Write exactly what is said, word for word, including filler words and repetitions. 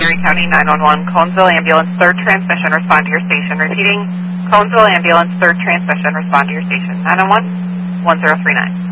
Erie County nine one one, Conesville Ambulance, third transmission, respond to your station. Repeating, Conesville Ambulance, third transmission, respond to your station. nine one one, one zero three nine.